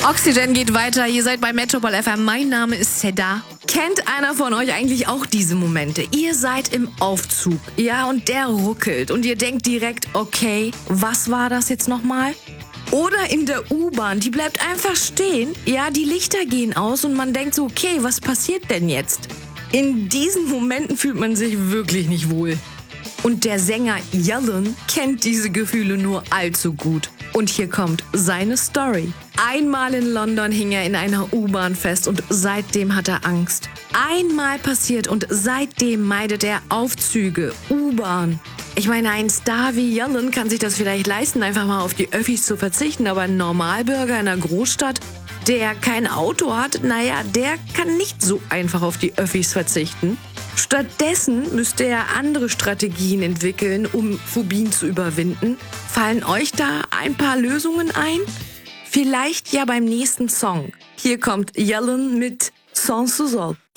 Oxygen geht weiter, ihr seid bei Metropol FM, mein Name ist Seda. Kennt einer von euch eigentlich auch diese Momente? Ihr seid im Aufzug, ja, und der ruckelt und ihr denkt direkt, okay, was war das jetzt nochmal? Oder in der U-Bahn, die bleibt einfach stehen, ja, die Lichter gehen aus und man denkt so, okay, was passiert denn jetzt? In diesen Momenten fühlt man sich wirklich nicht wohl. Und der Sänger Yellen kennt diese Gefühle nur allzu gut. Und hier kommt seine Story. Einmal in London hing er in einer U-Bahn fest und seitdem hat er Angst. Einmal passiert und seitdem meidet er Aufzüge, U-Bahn. Ich meine, ein Star wie Yellen kann sich das vielleicht leisten, einfach mal auf die Öffis zu verzichten, aber ein Normalbürger in einer Großstadt, der kein Auto hat, naja, der kann nicht so einfach auf die Öffis verzichten. Stattdessen müsste er andere Strategien entwickeln, um Phobien zu überwinden. Fallen euch da ein paar Lösungen ein? Vielleicht ja beim nächsten Song. Hier kommt Yellen mit Sans Sous-Sol.